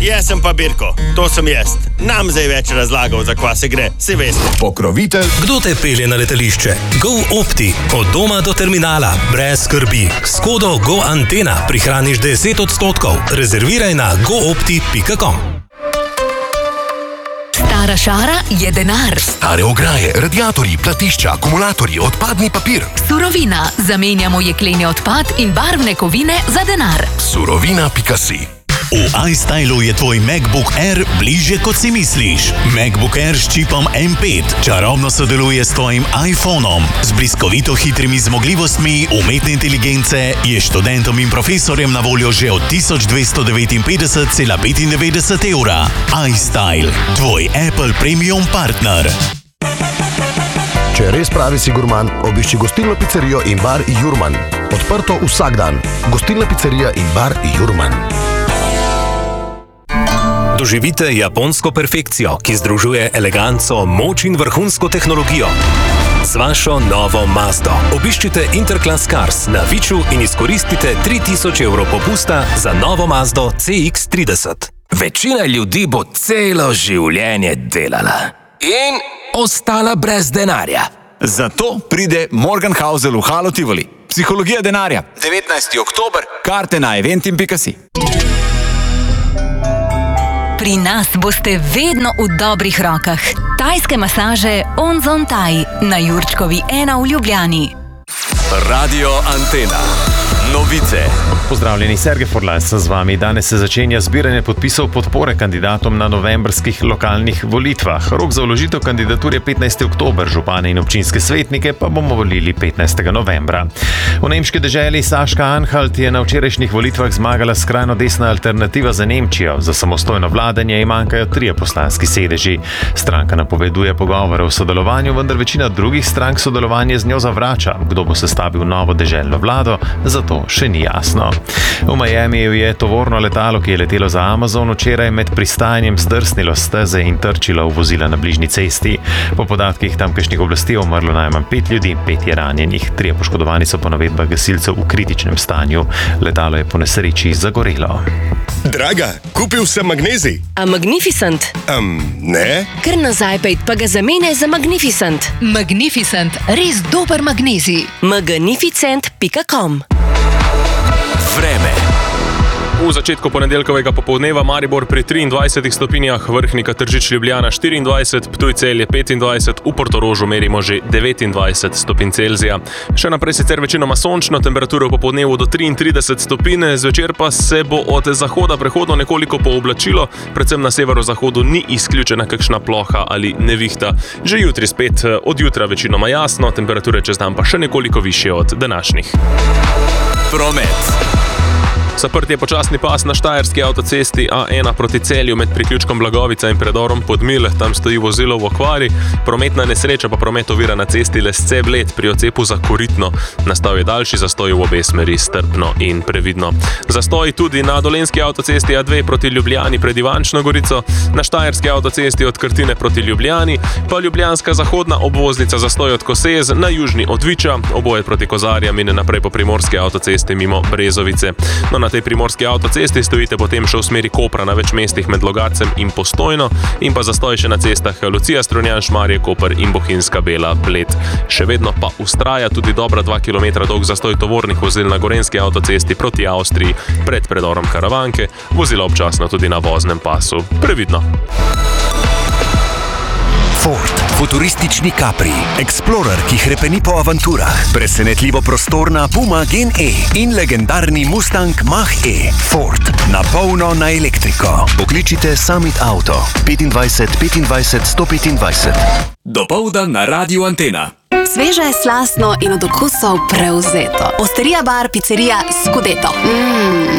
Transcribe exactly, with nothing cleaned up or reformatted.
Jaz sem pa Birko, to sem jaz. Nam zdaj več razlagal, za kva se gre, si veste. Pokrovitelj. Kdo te pelje na letališče? GoOpti. Od doma do terminala. Brez skrbi. S kodo GoAntena prihraniš deset odstotkov. Rezerviraj na goopti pika com. Stara šara je denar. Stare ograje, radiatorji, platišča, akumulatorji, odpadni papir. Surovina. Zamenjamo jekleni odpad in barvne kovine za denar. Surovina pika si. V iStylu je tvoj MacBook Air bližje, kot si misliš. MacBook Air s čipom M pet čarobno sodeluje s tvojim iPhonom. Z bliskovito hitrimi zmogljivostmi umetne inteligence je študentom in profesorjem na voljo že od tisoč dvesto devetinpetdeset cela petindevetdeset evra. iStyle, tvoj Apple Premium partner. Če res pravi si gurman, obišči gostilno pizzerijo in bar Jurman. Odprto vsak dan. Gostilna pizzerija in bar Jurman. Doživite japonsko perfekcijo, ki združuje eleganco, moč in vrhunsko tehnologijo. Z vašo novo Mazdo obiščite Interclass Cars na Viču in izkoristite tri tisoč evrov popusta za novo Mazdo C X trideset. Večina ljudi bo celo življenje delala in ostala brez denarja. Zato pride Morgan Housel v Halo Tivoli. Psihologija denarja. devetnajsti oktober. Karte na eventim pika si. Pri nas boste vedno v dobrih rokah. Tajske masaže Onzon Thai na Jurčkovi ena v Ljubljani. Radio Antena. Novice. Pozdravljeni, Sergej Forlaj sem z vami. Danes se začenja zbiranje podpisov podpore kandidatom na novembrskih lokalnih volitvah. Rok za vložitev kandidatur je petnajsti oktober, župane in občinske svetnike pa bomo volili petnajstega novembra. V nemški deželi Saška Anhalt je na včerajšnjih volitvah zmagala skrajno desna alternativa za Nemčijo. Za samostojno vladanje ji manjkajo trije poslanski sedeži. Stranka napoveduje pogovore o sodelovanju, vendar večina drugih strank sodelovanje z njo zavrača. Kdo bo sestavil novo deželno vlado, zato še ni jasno. V Miamiju je tovorno letalo, ki je letelo za Amazon, včeraj med pristajanjem zdrsnilo steze in trčilo v vozila na bližnji cesti. Po podatkih tamkajšnjih oblasti je umrlo najmanj pet ljudi, pet je ranjenih. Trije poškodovani so po navedbah gasilcev v kritičnem stanju. Letalo je po nesreči zagorelo. Draga, kupil sem magnezij. A Magnificent? Um, ne. Kar nazaj pejt, pa ga zamene za Magnificent. Magnificent, res dober magnezij. magnificent pika com. Vreme. V začetku ponedeljkovega popoldneva Maribor pri triindvajsetih stopinjah, Vrhnika, Tržič, Ljubljana štiriindvajset, Ptuj, Celje petindvajset, v Portorožu merimo že devetindvajset stopinj Celzija. Še naprej sicer večinoma sončno, temperatura v popoldnevu do triintrideset stopinj, zvečer pa se bo od zahoda prehodno nekoliko pooblačilo, predvsem na severozahodu ni izključena kakšna ploha ali nevihta. Že jutri spet od jutra večinoma jasno, temperature čez dan pa še nekoliko višje od današnjih. Promet. Zaprt je počasni pas na štajerski avtocesti A ena proti Celju med priključkom Blagovica in predorom Podmile, tam stoji vozilo v okvari. Prometna nesreča pa promet ovira na cesti Lesce-Bled pri odcepu za Koritno. Nastal je daljši zastoj v obe smeri, strpno in previdno. Zastoj tudi na dolenjski avtocesti A dve proti Ljubljani pred Ivančno Gorico, na štajerski avtocesti od Krtine proti Ljubljani, pa ljubljanska zahodna obvoznica zastoj od Kosez, na južni od Viča, oboje proti Kozarjam in naprej po primorski avtocesti mimo Brezovice. No, na tej primorski avtocesti stojite potem še v smeri Kopra na več mestih med Logacem in Postojno in pa zastoj še na cestah Lucija, Strunjan, Šmarje, Koper in Bohinjska Bela, Bled. Še vedno pa ustraja tudi dobra dva kilometra dolg zastoj tovornih vozil na gorenjski avtocesti proti Avstriji pred predorom Karavanke, vozila občasno tudi na voznem pasu. Previdno. Ford, futuristični Capri, Explorer, ki hrepeni po avanturah, presenetljivo prostorna Puma Gen E in legendarni Mustang Mach-E. Ford, na polno na elektriko. Pokličite Summit Auto petindvajset petindvajset sto petindvajset. Dopoldan na Radiu Antena. Sveže, slastno in od okusov prevzeto. Osterija bar, pizzerija Scudetto. Mm.